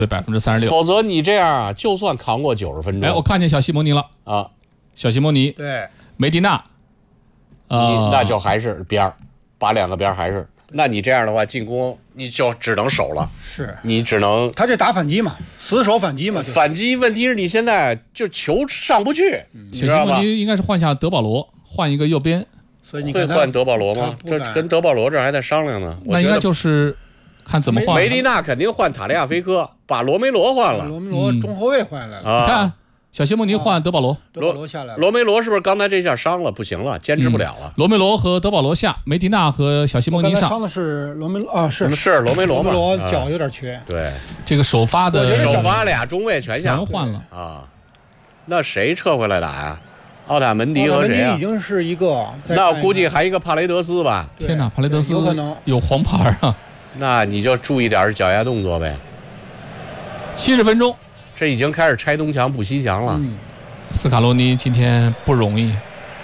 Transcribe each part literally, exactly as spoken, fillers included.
对百分之三十六。 否则你这样啊，就算扛过九十分钟， 哎，我看见小西蒙尼了啊， 小西蒙尼， 对， 梅迪纳， 呃，那就还是边儿，把两个边儿还是。那你这样的话，进攻你就只能守了， 是你只能他这打反击嘛，死守反击嘛。 反击问题是你现在就球上不去，嗯、你知道吗？ 小西蒙尼应该是换下德保罗，换一个右边。 所以你会换德保罗吗？这跟德保罗这还在商量呢。 那应该就是看怎么换。 梅迪纳肯定换塔利亚菲科，把罗梅罗换了。 罗梅罗中后卫换来了。 嗯、你看。小西蒙尼换德保罗， 德保罗下来了。 罗梅罗是不是刚才这下伤了，不行了，坚持不了了？ 嗯、罗梅罗和德保罗下，梅迪纳和小西蒙尼上。 伤的是罗梅罗啊，是是罗梅罗嘛？ 罗梅罗脚有点缺。 啊、对， 这个首发的首发俩中卫全下全换了啊。那谁撤回来打呀？奥塔门迪和谁啊？ 已经是一个， 那估计还一个帕雷德斯吧？ 天哪，帕雷德斯有可能有黄牌啊！ 那你就注意点脚下动作呗。 七十分钟， 这已经开始拆东墙补西墙了。 嗯斯卡罗尼今天不容易。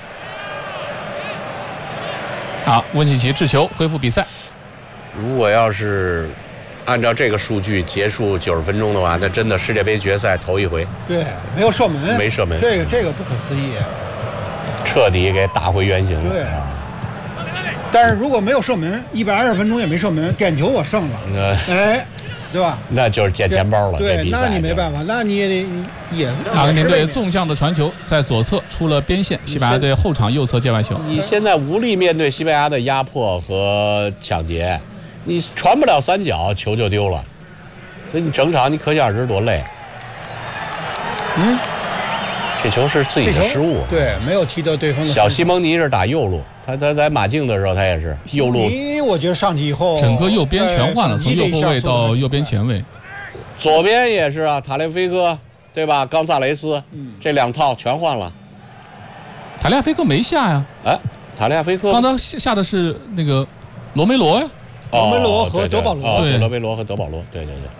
好，温契奇制球恢复比赛。 如果要是按照这个数据结束九十分钟的话，那真的世界杯决赛头一回。 对，没有射门， 没射门， 这个这个不可思议， 彻底给打回原形了。 对啊。但是如果没有射门，一百二十分钟也没射门，点球我胜了。 呃、 哎。对吧？ 那就是捡钱包了。 对，那你没办法，那你也得也。 阿根廷队纵向的传球在左侧出了边线，西班牙队后场右侧界外球。 你现在无力面对西班牙的压迫和抢劫，你传不了三脚，球就丢了，所以你整场你可想而知多累。 嗯， 这球是自己的失误， 对，没有踢到对方的。 小西蒙尼是打右路。他他在马竞的时候，他也是右路。 我觉得上去以后， 整个右边全换了，从右后卫到右边前卫。 左边也是啊，塔列菲科对吧？冈萨雷斯，嗯、这两套全换了。 塔利亚菲科没下呀？ 哎，塔利亚菲科刚才下的是那个罗梅罗呀。 罗梅罗和德保罗， 对，罗梅罗和德保罗，对对对。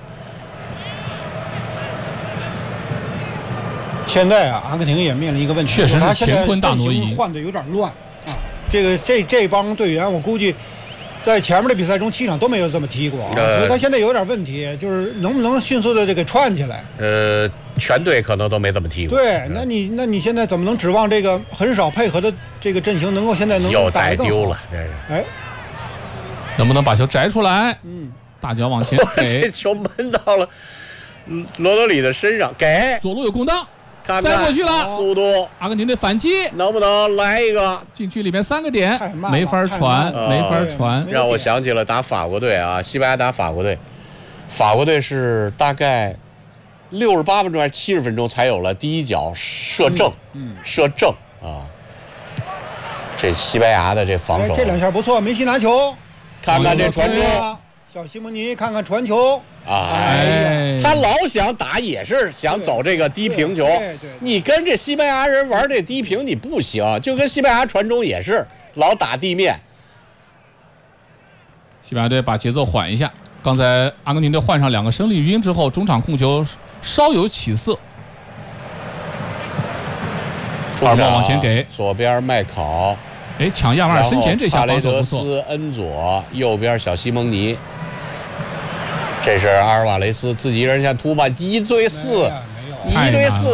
现在啊，阿根廷也面临一个问题， 确实是乾坤大挪移， 换的有点乱啊。这个这这帮队员，我估计在前面的比赛中七场都没有这么踢过啊，呃、所以他现在有点问题，就是能不能迅速的这个串起来？ 呃，全队可能都没怎么踢过。 对，那你那你现在怎么能指望这个很少配合的这个阵型能够现在能又打得更好？ 丢了，这是。 哎， 能不能把球摘出来？ 嗯， 大脚往前给， 这球闷到了罗德里的身上，给左路有空档。 看看塞过去了， 速度， 阿根廷队反击， 能不能来一个禁区里面三个点，没法传，没法传， 让我想起了打法国队啊，西班牙打法国队，法国队是大概六十八分钟还是七十分钟才有了第一脚射正， 嗯，嗯射正啊，这西班牙的这防守， 哎、这两下不错，梅西拿球， 看看这传中， 小西蒙尼看看传球。 哎，他老想打，也是想走这个低平球。 对对对， 你跟这西班牙人玩这低平，你不行。就跟西班牙传中也是老打地面。 西班牙队把节奏缓一下。刚才阿根廷队换上两个生力军之后，中场控球稍有起色。阿尔莫往前给， 左边麦考， 哎，抢亚马尔身前这下防守不错。 帕雷德斯、恩佐，右边小西蒙尼。这是阿尔瓦雷斯自己人先突破，一对四，一对四。